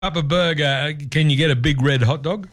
Papa Burger, can you get a big red hot dog?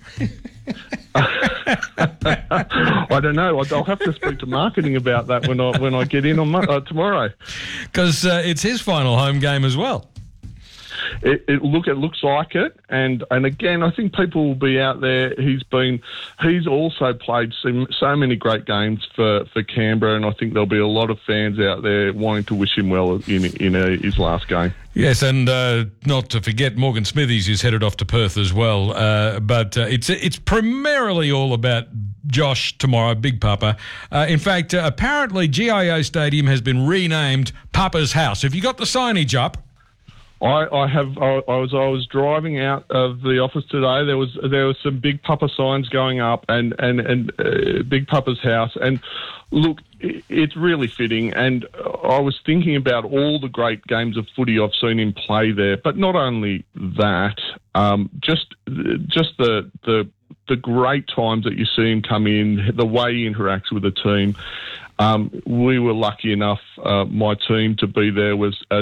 I don't know. I'll have to speak to marketing about that when I get in on tomorrow. Because it's his final home game as well. It looks like it, and again, I think people will be out there. He's also played so many great games for Canberra, and I think there'll be a lot of fans out there wanting to wish him well in his last game. Yes, and not to forget Morgan Smithies, who's headed off to Perth as well. But it's primarily all about Josh tomorrow, Big Papa. In fact, apparently GIO Stadium has been renamed Papa's House. Have you got the signage up? I have. I was driving out of the office today. There was some Big Papa signs going up, and Big Papa's House. And look, it's really fitting. And I was thinking about all the great games of footy I've seen him play there. But not only that, just the great times that you see him come in, the way he interacts with the team. We were lucky enough, my team, to be there as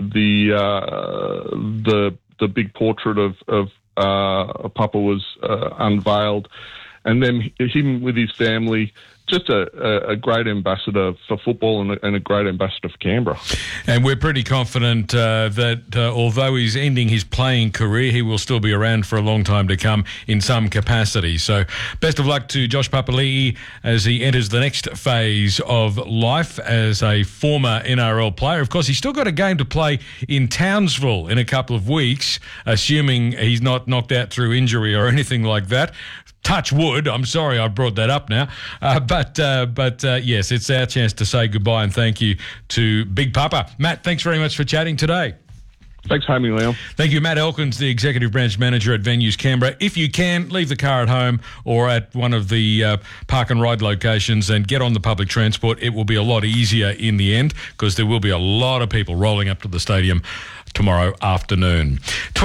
the big portrait of Papa was unveiled, and then him with his family. Just a great ambassador for football and a great ambassador for Canberra. And we're pretty confident that although he's ending his playing career, he will still be around for a long time to come in some capacity. So best of luck to Josh Papali'i as he enters the next phase of life as a former NRL player. Of course, he's still got a game to play in Townsville in a couple of weeks, assuming he's not knocked out through injury or anything like that. Touch wood. I'm sorry I brought that up now. But yes, it's our chance to say goodbye and thank you to Big Papa. Matt, thanks very much for chatting today. Thanks for having me, Liam. Thank you. Matt Elkins, the Executive Branch Manager at Venues Canberra. If you can, leave the car at home or at one of the park and ride locations and get on the public transport. It will be a lot easier in the end because there will be a lot of people rolling up to the stadium tomorrow afternoon.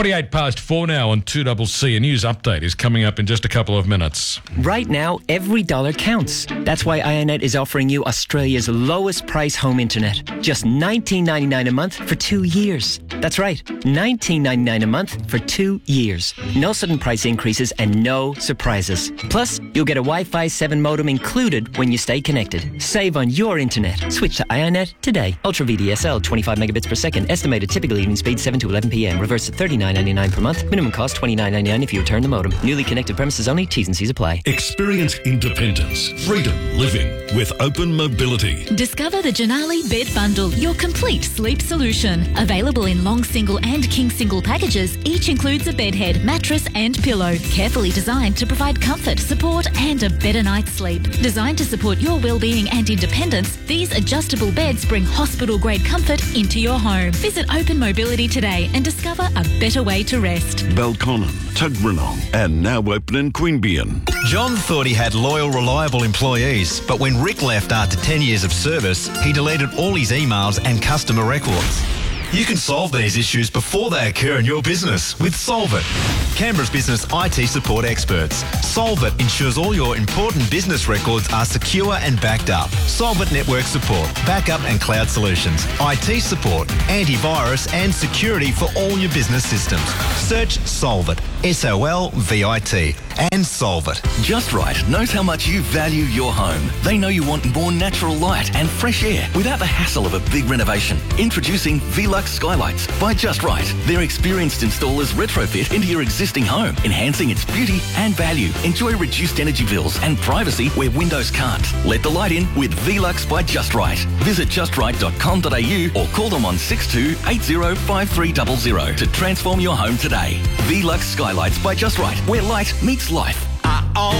4 now on 2CC. A news update is coming up in just a couple of minutes. Right now, every dollar counts. That's why Ionet is offering you Australia's lowest price home internet. Just $19.99 a month for 2 years. That's right, $19.99 a month for 2 years. No sudden price increases and no surprises. Plus, you'll get a Wi-Fi 7 modem included when you stay connected. Save on your internet. Switch to Ionet today. Ultra VDSL, 25 megabits per second. Estimated typical evening speed 7 to 11 p.m. Reverse to $39.99 per month. Minimum cost $29.99 if you return the modem. Newly connected premises only. T's and C's apply. Experience independence, freedom living with Open Mobility. Discover the Janali Bed Bundle, your complete sleep solution. Available in long single and king single packages, each includes a bed head, mattress and pillow. Carefully designed to provide comfort, support and a better night's sleep. Designed to support your well-being and independence, these adjustable beds bring hospital-grade comfort into your home. Visit Open Mobility today and discover a better way to rest. Belconnen, Tuggeranong and now open in Queanbeyan. John thought he had loyal, reliable employees, but when Rick left after 10 years of service, he deleted all his emails and customer records. You can solve these issues before they occur in your business with Solvit, Canberra's business IT support experts. Solvit ensures all your important business records are secure and backed up. Solvit network support, backup and cloud solutions, IT support, antivirus and security for all your business systems. Search Solvit, SOLVIT, and Solvit. Just Right knows how much you value your home. They know you want more natural light and fresh air without the hassle of a big renovation. Introducing Velux Skylights by Just Right. Their experienced installers retrofit into your existing home, enhancing its beauty and value. Enjoy reduced energy bills and privacy where windows can't. Let the light in with Velux by Just Right. Visit justright.com.au or call them on 62 80 5300 to transform your home today. Velux Skylights by Just Right, where light meets life.